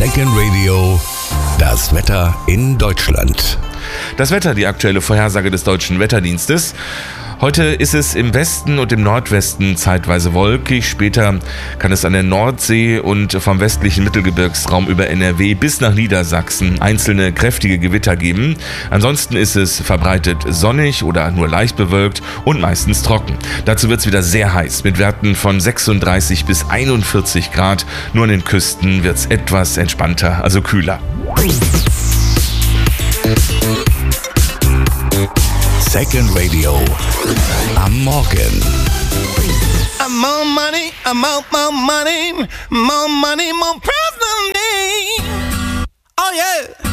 Second Radio, das Wetter in Deutschland. Das Wetter, die aktuelle Vorhersage des Deutschen Wetterdienstes. Heute ist es im Westen und im Nordwesten zeitweise wolkig. Später kann es an der Nordsee und vom westlichen Mittelgebirgsraum über NRW bis nach Niedersachsen einzelne kräftige Gewitter geben. Ansonsten ist es verbreitet sonnig oder nur leicht bewölkt und meistens trocken. Dazu wird es wieder sehr heiß mit Werten von 36 bis 41 Grad. Nur an den Küsten wird es etwas entspannter, also kühler. Second Radio am Morgen. More money, more money, more money, more president. Oh yeah.